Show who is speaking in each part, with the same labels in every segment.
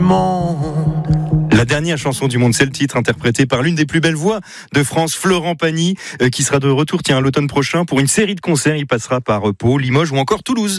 Speaker 1: monde. La dernière chanson du monde, c'est le titre, interprété par l'une des plus belles voix de France, Florent Pagny, qui sera de retour l'automne prochain pour une série de concerts. Il passera par Pau, Limoges ou encore Toulouse.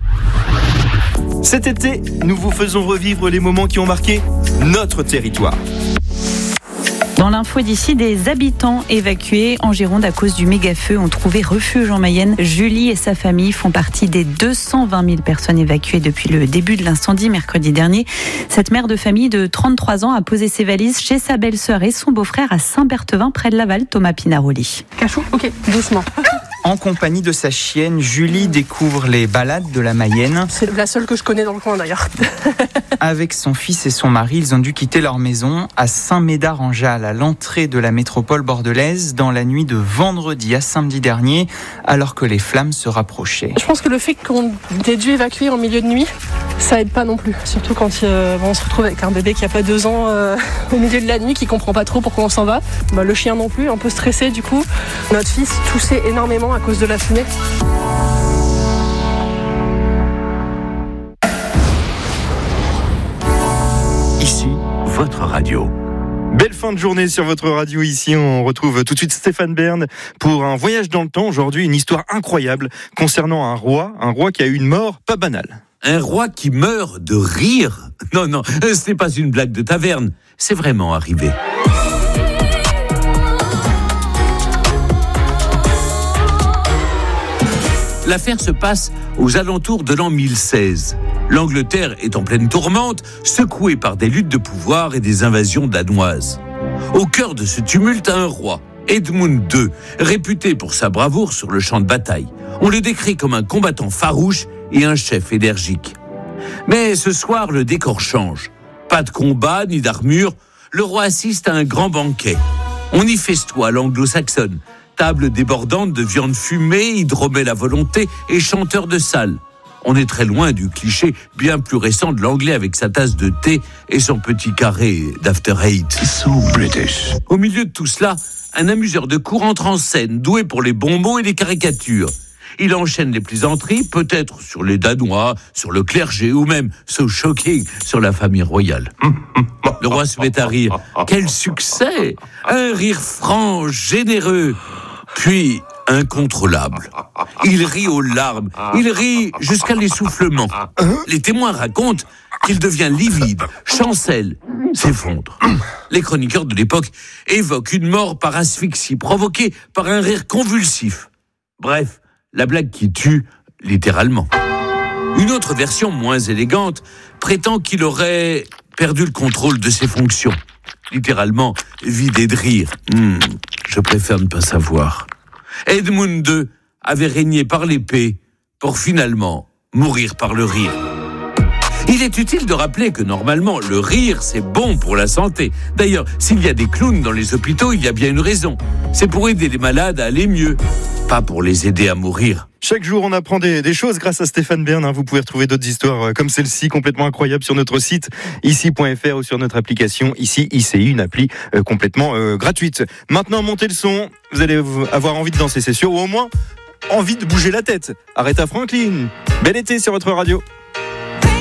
Speaker 1: Cet été, nous vous faisons revivre les moments qui ont marqué notre territoire.
Speaker 2: Dans l'info d'ici, des habitants évacués en Gironde à cause du méga-feu ont trouvé refuge en Mayenne. Julie et sa famille font partie des 220 000 personnes évacuées depuis le début de l'incendie mercredi dernier. Cette mère de famille de 33 ans a posé ses valises chez sa belle-sœur et son beau-frère à Saint-Berthevin, près de Laval. Thomas Pinaroli.
Speaker 3: Cachou, ok, doucement.
Speaker 4: En compagnie de sa chienne, Julie découvre les balades de la Mayenne.
Speaker 3: C'est la seule que je connais dans le coin d'ailleurs.
Speaker 4: Avec son fils et son mari, ils ont dû quitter leur maison à Saint-Médard-en-Jalles, à l'entrée de la métropole bordelaise, dans la nuit de vendredi à samedi dernier, alors que les flammes se rapprochaient.
Speaker 3: Je pense que le fait qu'on ait dû évacuer en milieu de nuit, ça aide pas non plus. Surtout quand on se retrouve avec un bébé qui a pas 2 ans au milieu de la nuit, qui comprend pas trop pourquoi on s'en va. Le chien non plus, un peu stressé du coup. Notre fils toussait énormément à cause de la fumée.
Speaker 5: Ici, votre radio.
Speaker 1: Belle fin de journée sur votre radio. Ici, on retrouve tout de suite Stéphane Bern pour un voyage dans le temps. Aujourd'hui, une histoire incroyable concernant un roi qui a eu une mort pas banale.
Speaker 5: Un roi qui meurt de rire ? Non, ce n'est pas une blague de taverne. C'est vraiment arrivé. L'affaire se passe aux alentours de l'an 1016. L'Angleterre est en pleine tourmente, secouée par des luttes de pouvoir et des invasions danoises. Au cœur de ce tumulte, un roi, Edmund II, réputé pour sa bravoure sur le champ de bataille. On le décrit comme un combattant farouche et un chef énergique. Mais ce soir, le décor change. Pas de combat ni d'armure, le roi assiste à un grand banquet. On y festoie à l'anglo-saxonne. Table débordante de viande fumée, hydromel à volonté et chanteur de salle. On est très loin du cliché bien plus récent de l'anglais avec sa tasse de thé et son petit carré d'after eight.
Speaker 6: So British.
Speaker 5: Au milieu de tout cela, un amuseur de cour entre en scène, doué pour les bons mots et les caricatures. Il enchaîne les plaisanteries, peut-être sur les Danois, sur le clergé ou même, so shocking, sur la famille royale. Le roi se met à rire. Quel succès! Un rire franc, généreux, puis incontrôlable. Il rit aux larmes, il rit jusqu'à l'essoufflement. Les témoins racontent qu'il devient livide, chancelle, s'effondre. Les chroniqueurs de l'époque évoquent une mort par asphyxie provoquée par un rire convulsif. Bref, la blague qui tue, littéralement. Une autre version moins élégante prétend qu'il aurait perdu le contrôle de ses fonctions. Littéralement, vidé de rire. Je préfère ne pas savoir. Edmund II avait régné par l'épée pour finalement mourir par le rire. Il est utile de rappeler que normalement, le rire, c'est bon pour la santé. D'ailleurs, s'il y a des clowns dans les hôpitaux, il y a bien une raison. C'est pour aider les malades à aller mieux, pas pour les aider à mourir.
Speaker 1: Chaque jour, on apprend des choses grâce à Stéphane Bern. Vous pouvez retrouver d'autres histoires comme celle-ci, complètement incroyable, sur notre site ici.fr ou sur notre application Ici ICI, une appli complètement gratuite. Maintenant, montez le son. Vous allez avoir envie de danser, c'est sûr, ou au moins envie de bouger la tête. Aretha Franklin. Bel été sur votre radio.